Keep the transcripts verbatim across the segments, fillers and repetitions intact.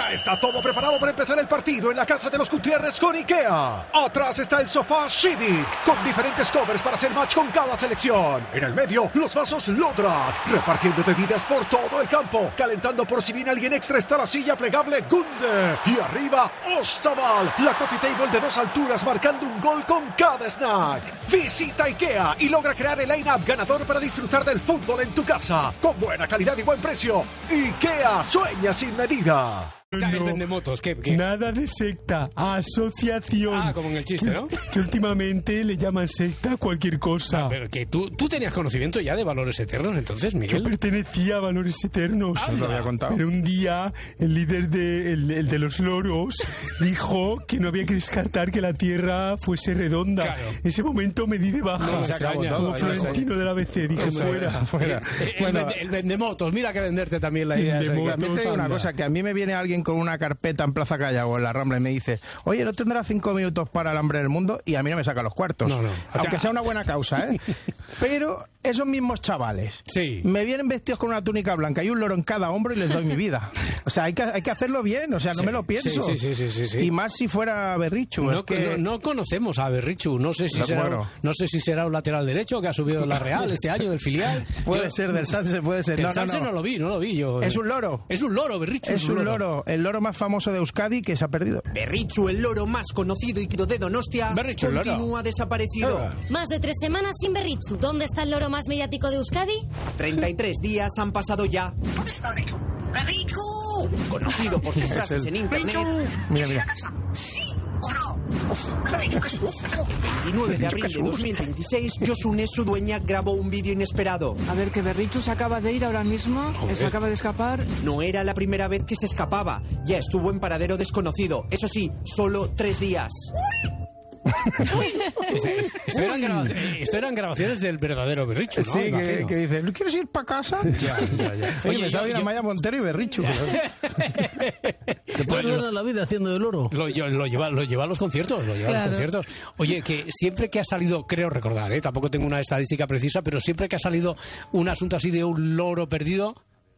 Ya está todo preparado para empezar el partido en la casa de los Gutiérrez con IKEA. Atrás está el sofá Civic, con diferentes covers para hacer match con cada selección. En el medio, los vasos Lodrat, repartiendo bebidas por todo el campo. Calentando por si viene alguien extra está la silla plegable Gunde. Y arriba, Ostaval, la coffee table de dos alturas marcando un gol con cada snack. Visita IKEA y logra crear el line-up ganador para disfrutar del fútbol en tu casa. Con buena calidad y buen precio. IKEA, sueña sin medida. No, el vendemotos, ¿qué, qué? Nada de secta, asociación. Ah, como en el chiste, ¿no? Que, que últimamente le llaman secta a cualquier cosa. Ah, pero que tú, tú tenías conocimiento ya de valores eternos, entonces, Miguel. Yo pertenecía a Valores Eternos. No lo había contado. Pero un día el líder de, el, el de los loros dijo que no había que descartar que la Tierra fuese redonda. Claro. En ese momento me di de baja. No, se acabó todo, como ahí Florentino del A B C, dije fuera. fuera. El, Bueno, vende- el vendemotos, mira que venderte también la idea. Vendemotos. también te digo una cosa, que a mí me viene alguien con una carpeta en Plaza Callao en la Rambla y me dice, oye, ¿no tendrás cinco minutos para el hambre del mundo? Y a mí no me saca los cuartos. No, no. Aunque sea una buena causa, ¿eh? Pero esos mismos chavales Sí. me vienen vestidos con una túnica blanca y un loro en cada hombro y les doy mi vida. O sea, hay que, hay que hacerlo bien, o sea, no Sí, me lo pienso. sí, sí, sí, sí, sí. Y más si fuera Berrichu. No, es que... no, no conocemos a Berrichu, no sé si De será, acuerdo. no sé si será un lateral derecho que ha subido la Real este año del filial. Puede Yo- ser del Sanse, puede ser. Del No, no, Sanse no. no lo vi, no lo vi yo. Es un loro. Es un loro, Berrichu. Es un loro, el loro más famoso de Euskadi que se ha perdido. Berrichu, el loro más conocido y de Donostia, Berrichu, el loro. continúa desaparecido. Ah. Más de tres semanas sin Berrichu. ¿Dónde está el loro más mediático de Euskadi? treinta y tres días han pasado ya. ¿Dónde está Berrichu? ¡Berrichu! Conocido por sus frases el- en internet. Mira, mira. ¿Sí o no? Berrichu, qué susto. veintinueve de abril de dos mil veintiséis, Josune, su dueña, grabó un vídeo inesperado. A ver, que Berrichu se acaba de ir ahora mismo, se acaba de escapar. No era la primera vez que se escapaba. Ya estuvo en paradero desconocido. Eso sí, solo tres días. Esto eran, graba- esto eran grabaciones del verdadero Berrichu, ¿no? Sí, que, Imagino. que dice, ¿no quieres ir para casa? Ya, ya, ya. Oye, Oye, me yo- sale una yo- Maya Montero y Berrichu. Te puedes ganar la vida haciendo de loro. Lo, yo- lo lleva, lo lleva a los conciertos, lo lleva a los conciertos. Oye, que siempre que ha salido, creo recordar, ¿eh? Tampoco tengo una estadística precisa, pero siempre que ha salido un asunto así de un loro perdido,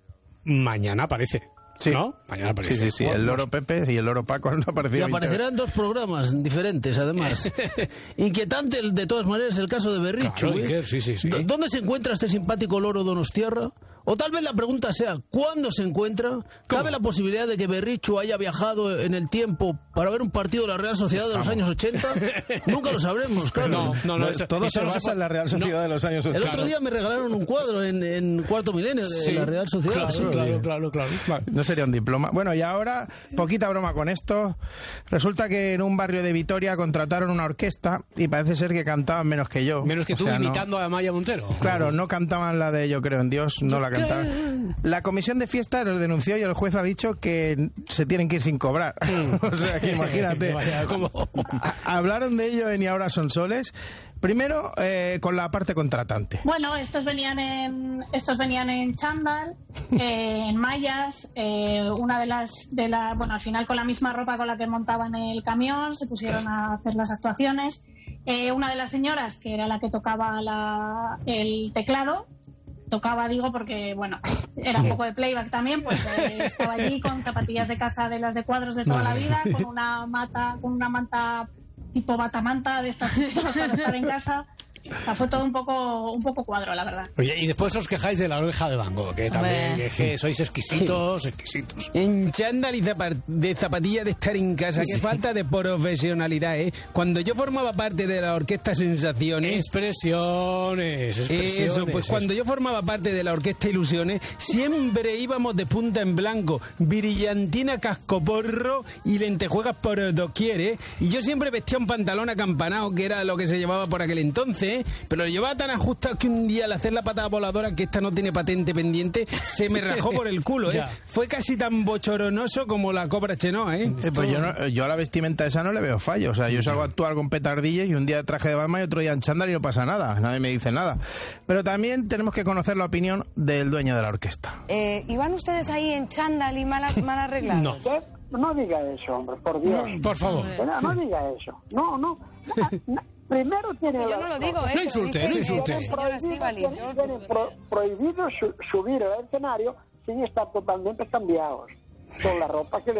mañana aparece. Sí. ¿No? Mañana aparece. Sí, sí, sí. El loro Pepe y el loro Paco han Y aparecido. aparecerán dos programas diferentes, además. Inquietante, el- de todas maneras, el caso de Berrichu. Claro, ¿eh? Iker, sí, sí, sí. ¿Dó- ¿Dónde se encuentra este simpático loro donostiarra? O tal vez la pregunta sea, ¿cuándo se encuentra? ¿Cabe la posibilidad de que Berrichu haya viajado en el tiempo para ver un partido de la Real Sociedad de los años ochenta? Nunca lo sabremos, claro. No, no, no. esto- Todo esto se no basa puede- en la Real Sociedad no. de los años El ochenta. otro día me regalaron un cuadro en, en Cuarto Milenio de Sí. la Real Sociedad. Claro, Sí. claro, claro, claro. No sería un diploma. Bueno, y ahora, poquita broma con esto. Resulta que en un barrio de Vitoria contrataron una orquesta y parece ser que cantaban menos que yo. Menos que O tú sea, no- imitando a Maya Montero. Claro, no cantaban la de Yo creo en Dios, no la cantaban. La comisión de fiestas los denunció y el juez ha dicho que se tienen que ir sin cobrar. O sea, que imagínate. Vaya, ¿cómo? A- Hablaron de ello en Y ahora son soles. Primero, eh, con la parte contratante. Bueno, estos venían en estos venían en chándal, eh, en mallas, eh, una de las de la bueno, al final con la misma ropa con la que montaban el camión se pusieron a hacer las actuaciones. Eh, una de las señoras, que era la que tocaba la, el teclado, tocaba digo porque bueno, era un poco de playback también, pues eh, estaba allí con zapatillas de casa de las de cuadros de toda la vida, con una mata, con una manta tipo batamanta de estas cosas para estar en casa. O sea, fue todo un poco un poco cuadro, la verdad. Oye, y después os quejáis de la oreja de Van Gogh, que también que, que sois exquisitos, exquisitos. En chándal y zapa- de zapatilla de estar en casa. Qué Sí. falta de profesionalidad, ¿eh? Cuando yo formaba parte de la Orquesta Sensaciones... Expresiones, expresiones. Eso, pues cuando yo formaba parte de la Orquesta Ilusiones, siempre íbamos de punta en blanco, brillantina, cascoporro y lentejuelas por doquier, ¿eh? Y yo siempre vestía un pantalón acampanado, que era lo que se llevaba por aquel entonces, ¿eh? Pero lo llevaba tan ajustado que un día al hacer la patada voladora, que esta no tiene patente pendiente, se me rajó por el culo, ¿eh? Ya. Fue casi tan bochornoso como la Cobra Chenoa, ¿eh? Eh, pues yo, no- yo a la vestimenta esa no le veo fallo. O sea, yo salgo a actuar con petardillas y un día traje de Batman y otro día en chándal y no pasa nada. Nadie me dice nada. Pero también tenemos que conocer la opinión del dueño de la orquesta. Eh, ¿Y van ustedes ahí en chándal y mal, mal arreglados? No. ¿Qué? No diga eso, hombre, por Dios. Por favor. No, no diga eso. No, no. No, primero tiene... Yo no lo digo, ¿eh? No insulte, que lo no dice insulte. la señora Estíbaliz. Tienen, tienen pro- prohibido su- subir al escenario sin estar totalmente cambiados. Con la ropa que le